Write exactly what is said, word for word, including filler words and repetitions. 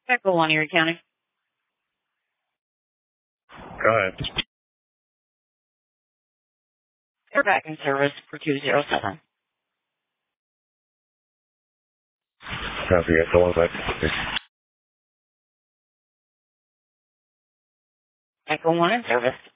Echo One, Erie County. Go ahead. They're back in service for two zero seven. Copy, Echo One back. Echo One in service.